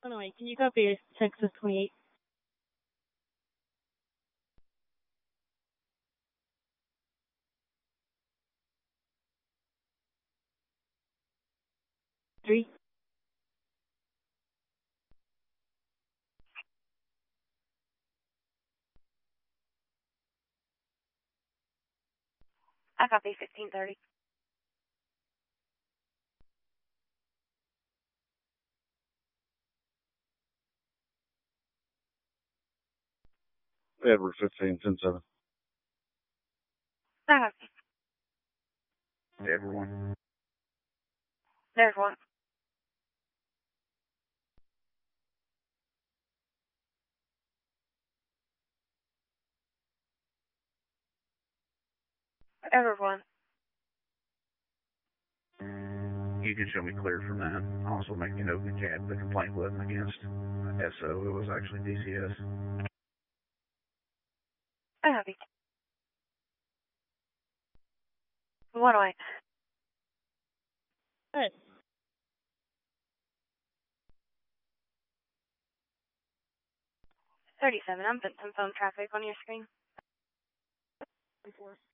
Illinois, can you copy Texas 28? Three. I copy 1530. Edward 15, 10-7. I copy. Edward 1. There's one. Edward 1. You can show me clear from that. Also make me know the complaint wasn't against SO. It was actually DCS. I copy. What do I? Good. 37. I'm putting some phone traffic on your screen. Before.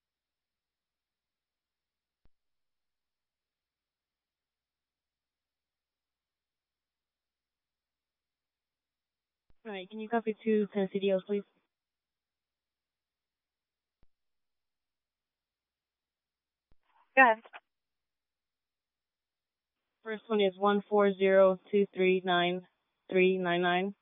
Alright, can you copy 2 Tennessee DOs, please? Go ahead. First one is 140239399.